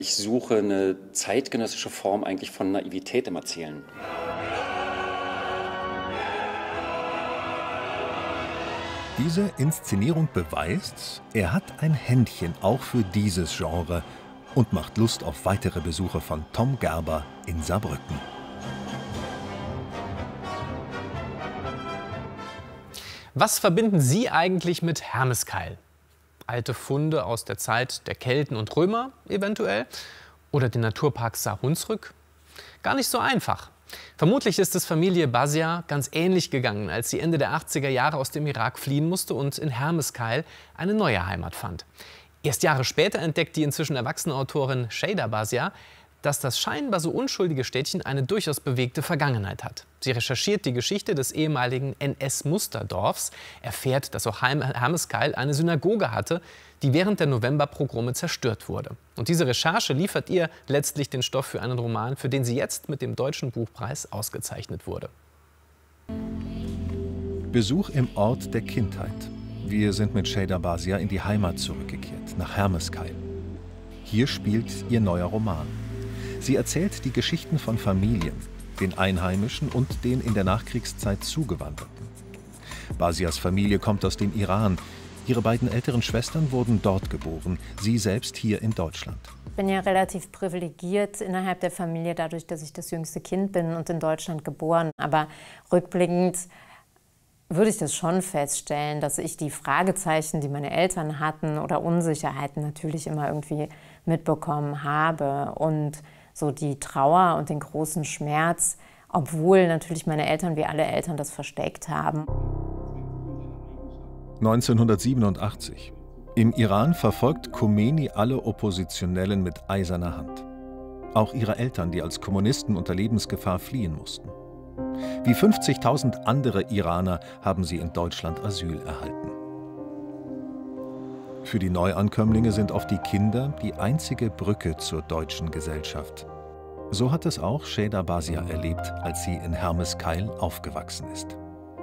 Ich suche eine zeitgenössische Form eigentlich von Naivität im Erzählen. Diese Inszenierung beweist, er hat ein Händchen auch für dieses Genre und macht Lust auf weitere Besuche von Tom Gerber in Saarbrücken. Was verbinden Sie eigentlich mit Hermeskeil? Alte Funde aus der Zeit der Kelten und Römer eventuell? Oder den Naturpark Saar-Hunsrück? Gar nicht so einfach. Vermutlich ist es Familie Basia ganz ähnlich gegangen, als sie Ende der 80er Jahre aus dem Irak fliehen musste und in Hermeskeil eine neue Heimat fand. Erst Jahre später entdeckt die inzwischen erwachsene Autorin Şeyda Basia, dass das scheinbar so unschuldige Städtchen eine durchaus bewegte Vergangenheit hat. Sie recherchiert die Geschichte des ehemaligen NS-Musterdorfs, erfährt, dass auch Hermeskeil eine Synagoge hatte, die während der Novemberpogrome zerstört wurde. Und diese Recherche liefert ihr letztlich den Stoff für einen Roman, für den sie jetzt mit dem Deutschen Buchpreis ausgezeichnet wurde. Besuch im Ort der Kindheit. Wir sind mit Şeyda Basia in die Heimat zurückgekehrt, nach Hermeskeil. Hier spielt ihr neuer Roman. Sie erzählt die Geschichten von Familien, den Einheimischen und den in der Nachkriegszeit Zugewanderten. Basias Familie kommt aus dem Iran. Ihre beiden älteren Schwestern wurden dort geboren, sie selbst hier in Deutschland. Ich bin ja relativ privilegiert innerhalb der Familie, dadurch, dass ich das jüngste Kind bin und in Deutschland geboren. Aber rückblickend würde ich das schon feststellen, dass ich die Fragezeichen, die meine Eltern hatten oder Unsicherheiten natürlich immer irgendwie mitbekommen habe. Und so die Trauer und den großen Schmerz, obwohl natürlich meine Eltern wie alle Eltern das versteckt haben. 1987. Im Iran verfolgt Khomeini alle Oppositionellen mit eiserner Hand. Auch ihre Eltern, die als Kommunisten unter Lebensgefahr fliehen mussten. Wie 50.000 andere Iraner haben sie in Deutschland Asyl erhalten. Für die Neuankömmlinge sind oft die Kinder die einzige Brücke zur deutschen Gesellschaft. So hat es auch Şeyda Basia erlebt, als sie in Hermeskeil aufgewachsen ist.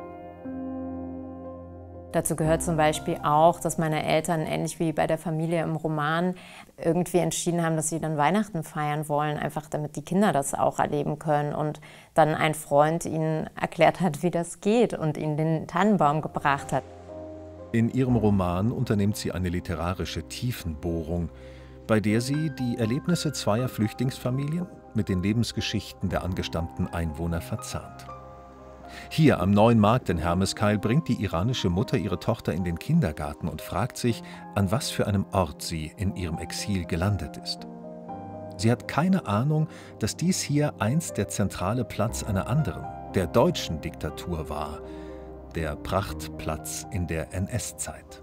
Dazu gehört zum Beispiel auch, dass meine Eltern, ähnlich wie bei der Familie im Roman, irgendwie entschieden haben, dass sie dann Weihnachten feiern wollen, einfach damit die Kinder das auch erleben können. Und dann ein Freund ihnen erklärt hat, wie das geht und ihnen den Tannenbaum gebracht hat. In ihrem Roman unternimmt sie eine literarische Tiefenbohrung, bei der sie die Erlebnisse zweier Flüchtlingsfamilien mit den Lebensgeschichten der angestammten Einwohner verzahnt. Hier am Neuen Markt in Hermeskeil bringt die iranische Mutter ihre Tochter in den Kindergarten und fragt sich, an was für einem Ort sie in ihrem Exil gelandet ist. Sie hat keine Ahnung, dass dies hier einst der zentrale Platz einer anderen, der deutschen Diktatur war, der Prachtplatz in der NS-Zeit.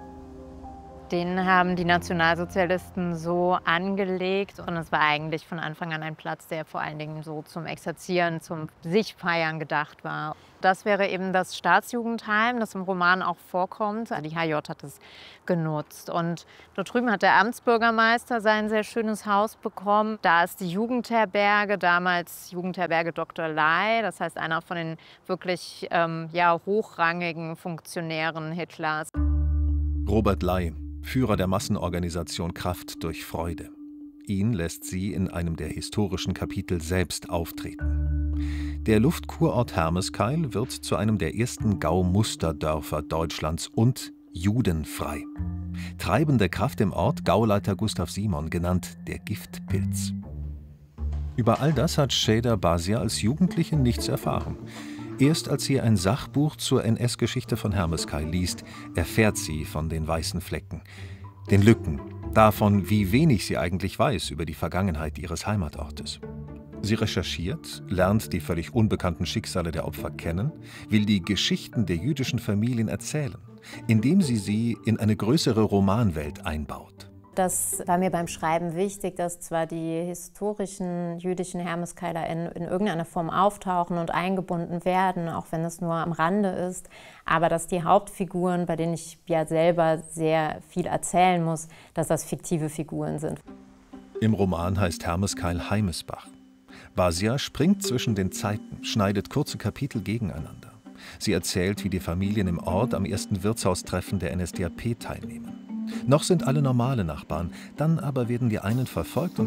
Den haben die Nationalsozialisten so angelegt und es war eigentlich von Anfang an ein Platz, der vor allen Dingen so zum Exerzieren, zum Sich-Feiern gedacht war. Das wäre eben das Staatsjugendheim, das im Roman auch vorkommt. Die HJ hat es genutzt und dort drüben hat der Amtsbürgermeister sein sehr schönes Haus bekommen. Da ist die Jugendherberge, damals Jugendherberge Dr. Ley, das heißt einer von den wirklich hochrangigen Funktionären Hitlers. Robert Ley, Führer der Massenorganisation Kraft durch Freude. Ihn lässt sie in einem der historischen Kapitel selbst auftreten. Der Luftkurort Hermeskeil wird zu einem der ersten Gau-Musterdörfer Deutschlands und judenfrei. Treibende Kraft im Ort Gauleiter Gustav Simon, genannt der Giftpilz. Über all das hat Şeyda Basia als Jugendliche nichts erfahren. Erst als sie ein Sachbuch zur NS-Geschichte von Hermeskeil liest, erfährt sie von den weißen Flecken, den Lücken, davon, wie wenig sie eigentlich weiß über die Vergangenheit ihres Heimatortes. Sie recherchiert, lernt die völlig unbekannten Schicksale der Opfer kennen, will die Geschichten der jüdischen Familien erzählen, indem sie in eine größere Romanwelt einbaut. Das war mir beim Schreiben wichtig, dass zwar die historischen jüdischen Hermeskeiler in irgendeiner Form auftauchen und eingebunden werden, auch wenn es nur am Rande ist, aber dass die Hauptfiguren, bei denen ich ja selber sehr viel erzählen muss, dass das fiktive Figuren sind. Im Roman heißt Hermeskeil Heimesbach. Basia springt zwischen den Zeiten, schneidet kurze Kapitel gegeneinander. Sie erzählt, wie die Familien im Ort am ersten Wirtshaustreffen der NSDAP teilnehmen. Noch sind alle normale Nachbarn, dann aber werden die einen verfolgt und